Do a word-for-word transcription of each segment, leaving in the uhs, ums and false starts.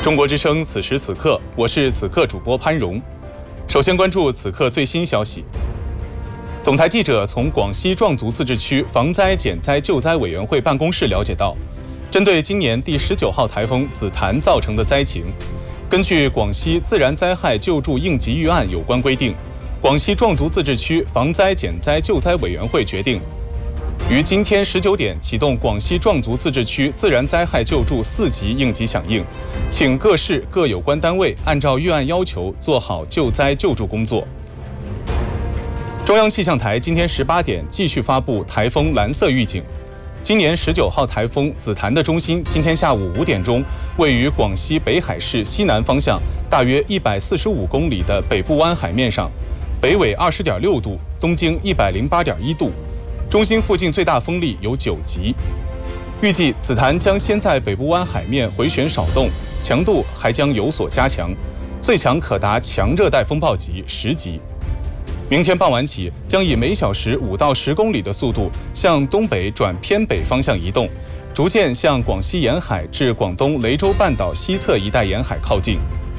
中国之声此时此刻，我是此刻主播潘荣。首先关注此刻最新消息。总台记者从广西壮族自治区防灾减灾救灾委员会办公室了解到，针对今年第十九号台风紫檀造成的灾情，根据广西自然灾害救助应急预案有关规定，广西壮族自治区防灾减灾救灾委员会决定，于今天十九点启动广西壮族自治区自然灾害救助四级应急响应，请各市各有关单位按照预案要求做好救灾救助工作。中央气象台今天十八点继续发布台风蓝色预警。今年十九号台风紫檀的中心今天下午五点钟位于广西北海市西南方向大约一百四十五公里的北部湾海面上，北纬二十点六度，东经一百零八点一度。中心附近最大风力有九级，预计紫檀将先在北部湾海面回旋扫动，强度还将有所加强，最强可达强热带风暴级十级。明天傍晚起，将以每小时五到十公里的速度向东北转偏北方向移动，逐渐向广西沿海至广东雷州半岛西侧一带沿海靠近。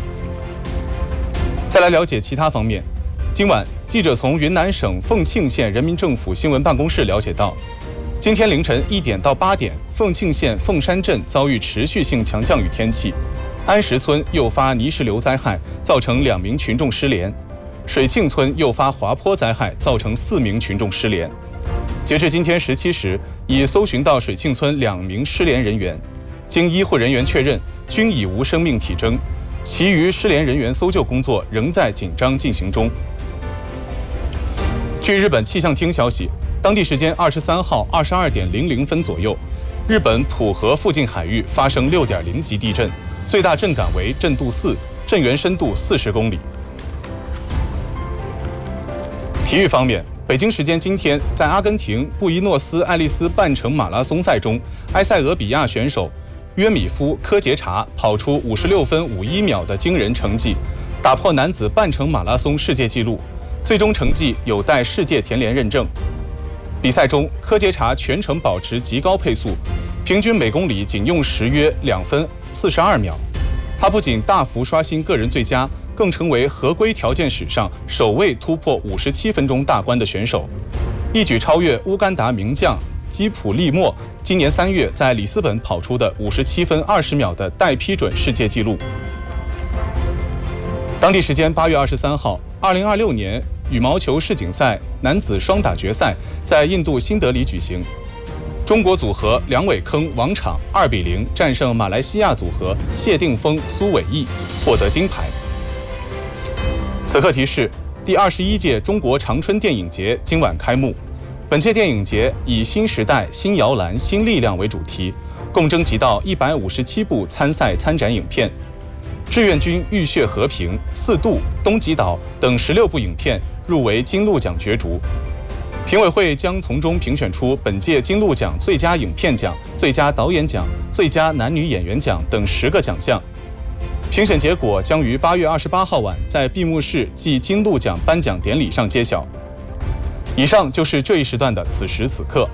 再来了解其他方面。今晚，记者从云南省凤庆县人民政府新闻办公室了解到，今天凌晨一点到八点，凤庆县凤山镇遭遇持续性强降雨天气，安石村诱发泥石流灾害，造成两名群众失联；水庆村诱发滑坡灾害，造成四名群众失联。截至今天十七时，已搜寻到水庆村两名失联人员，经医护人员确认，均已无生命体征，其余失联人员搜救工作仍在紧张进行中。据日本气象厅消息，当地时间二十三号二十二点零零分左右，日本浦和附近海域发生六点零级地震，最大震感为震度四，震源深度四十公里。体育方面，北京时间今天，在阿根廷布宜诺斯艾利斯半程马拉松赛中，埃塞俄比亚选手约米夫科杰查跑出五十六分五一秒的惊人成绩，打破男子半程马拉松世界纪录。最终成绩有待世界田联认证。比赛中，科杰查全程保持极高配速，平均每公里仅用时约两分四十二秒。他不仅大幅刷新个人最佳，更成为合规条件史上首位突破五十七分钟大关的选手，一举超越乌干达名将基普利莫今年三月在里斯本跑出的五十七分二十秒的待批准世界纪录。当地时间八月二十三号，二零二六年羽毛球世锦赛男子双打决赛在印度新德里举行，中国组合梁伟铿、王昶二比零战胜马来西亚组合谢定峰、苏伟毅，获得金牌。此刻提示：第二十一届中国长春电影节今晚开幕。本届电影节以新时代、新摇篮、新力量为主题，共征集到一百五十七部参赛参展影片。志愿军浴血和平、四渡、东极岛等十六部影片入围金鹿奖角逐，评委会将从中评选出本届金鹿奖最佳影片奖、最佳导演奖、最佳男女演员奖等十个奖项。评选结果将于八月二十八号晚在闭幕式暨金鹿奖颁奖典礼上揭晓。以上就是这一时段的此时此刻。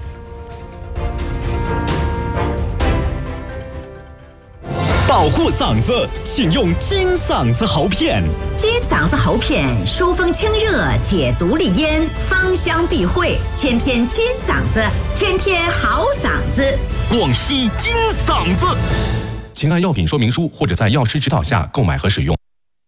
保护嗓子，请用金嗓子喉片。 金嗓子喉片疏风清热，解毒利咽，芳香避秽，天天金嗓子，天天好嗓子。 广西金嗓子，请按药品说明书或者在药师指导下购买和使用。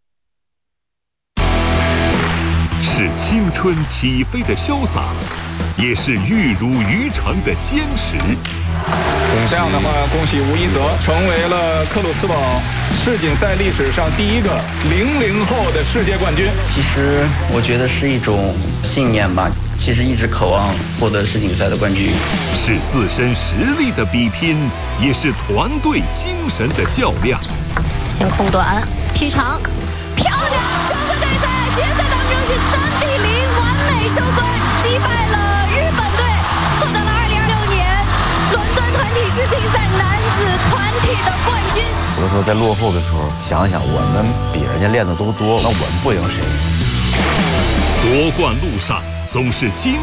是青春起飞的潇洒，也是玉汝于成的坚持。 这样的话，恭喜吴一泽成为了克鲁斯堡世锦赛历史上第一个零零后的世界冠军。 其实我觉得是一种信念吧，其实一直渴望获得世锦赛的冠军。 是自身实力的比拼，也是团队精神的较量。 先空短，踢长，漂亮！中国队在决赛当中是三比零完美收官，击败了日本队，获得了二零二六年伦敦团体世乒赛男子团体的冠军。 有的时候在落后的时候，想想我们比人家练的都多，那我们不赢谁？ 夺冠路上总是精